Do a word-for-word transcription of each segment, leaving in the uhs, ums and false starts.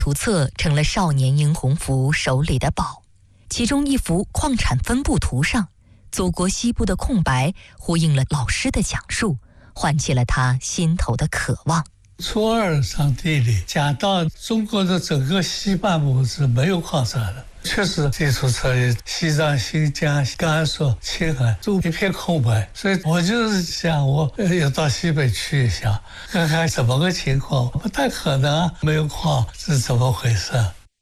图册成了少年殷洪福手里的宝。其中一幅矿产分布图上，祖国西部的空白呼应了老师的讲述，唤起了他心头的渴望。 初二上地理讲到中国的整个西半部是没有矿产的，确实地图册里西藏、新疆、甘肃、青海都一片空白，所以我就是想我要到西北去一下，看看怎么个情况。不太可能啊，没有矿是怎么回事？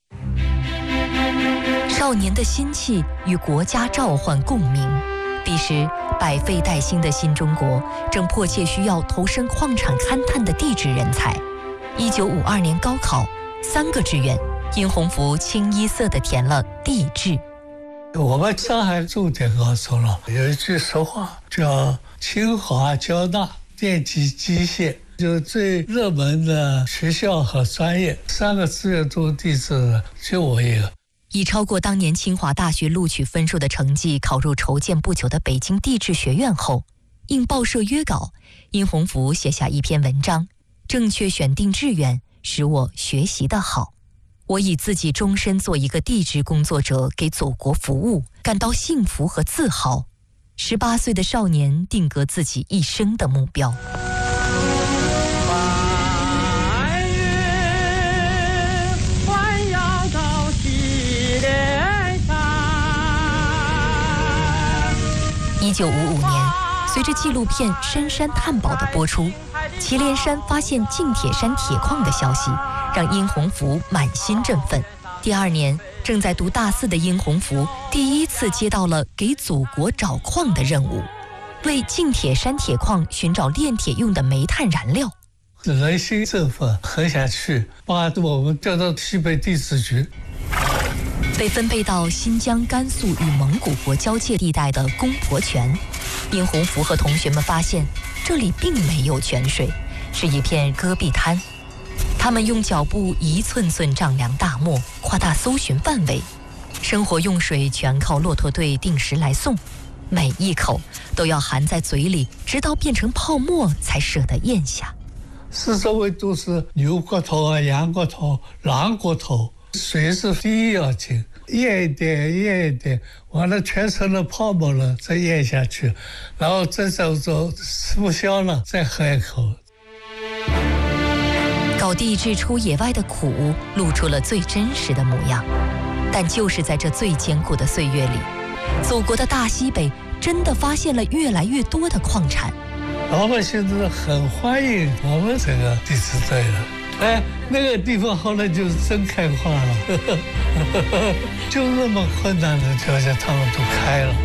少年的心气与国家召唤共鸣。彼时百废待兴的新中国正迫切需要投身矿产勘探的地质人才。一九五二年高考三个志愿，殷洪福清一色地填了地质。 我们上海重点高中了，有一句俗话叫清华交大电机机械，就最热门的学校和专业，三个志愿读地质的就我一个。 以超过当年清华大学录取分数的成绩考入筹建不久的北京地质学院后，应报社约稿，殷洪福写下一篇文章：正确选定志愿，使我学习得好。我以自己终身做一个地质工作者，给祖国服务，感到幸福和自豪。十八岁的少年定格自己一生的目标。一九五五年，随着纪录片《深山探宝》的播出，祁连山发现近铁山铁矿的消息，让殷洪福满心振奋。第二年，正在读大四的殷洪福第一次接到了给祖国找矿的任务，为近铁山铁矿寻找炼铁用的煤炭燃料。 人心振奋，很想去，把我们调到西北地质局。 被分配到新疆、甘肃与蒙古国交界地带的公婆泉，殷洪福和同学们发现，这里并没有泉水，是一片戈壁滩。他们用脚步一寸寸丈量大漠，扩大搜寻范围。生活用水全靠骆驼队定时来送，每一口都要含在嘴里，直到变成泡沫才舍得咽下。 四周围都是牛骨头啊、羊骨头、狼骨头，水是第一要紧，咽一点咽一点，完了全成了泡沫了，再咽下去，然后再走走吃不消了，再喝一口。 搞地质出野外的苦，露出了最真实的模样。但就是在这最艰苦的岁月里，祖国的大西北真的发现了越来越多的矿产。 老百姓真的很欢迎我们这个地质队的。哎，那个地方后来就是真开化了，就那么困难的条件，他们都开了。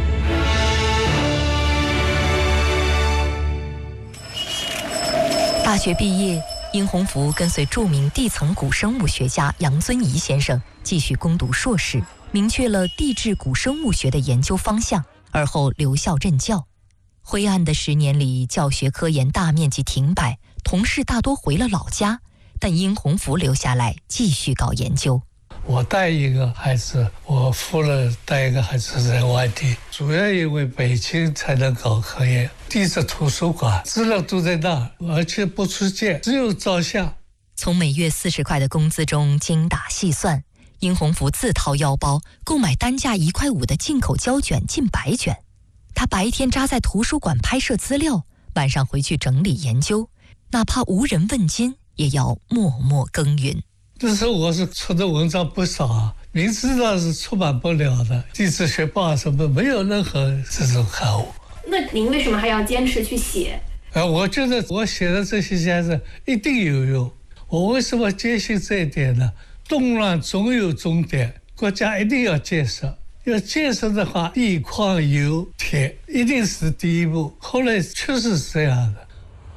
大学毕业，殷洪福跟随著名地层古生物学家杨遵仪先生继续攻读硕士，明确了地质古生物学的研究方向，而后留校任教。灰暗的十年里，教学科研大面积停摆，同事大多回了老家，但殷洪福留下来继续搞研究。 我带一个孩子，我夫人带一个孩子在外地，主要因为北京才能搞科研，地质图书馆资料都在那，而且不出件，只有照相。 从每月四十块的工资中精打细算，殷洪福自掏腰包购买单价一块五的进口胶卷近百卷。他白天扎在图书馆拍摄资料，晚上回去整理研究，哪怕无人问津，也要默默耕耘。 那时候我是出的文章不少啊，明知道是出版不了的，地质学报什么没有任何这种刊物。 那您为什么还要坚持去写？ 呃，我觉得我写的这些家子一定有用。我为什么坚信这一点呢？动乱总有终点，国家一定要建设。要建设的话，地矿油铁一定是第一步。后来确实是这样的。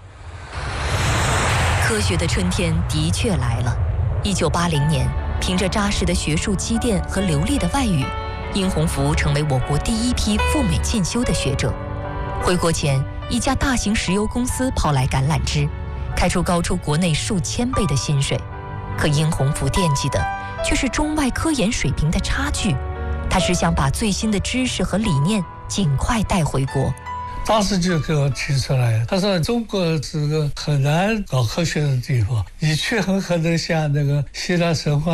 科学的春天的确来了。一九八零年，凭着扎实的学术积淀和流利的外语，殷洪福成为我国第一批赴美进修的学者。回国前，一家大型石油公司抛来橄榄枝，开出高出国内数千倍的薪水。可殷洪福惦记的却是中外科研水平的差距。他只想把最新的知识和理念尽快带回国。 当时就给我提出来，他说中国是个很难搞科学的地方，你去很可能像那个希腊神话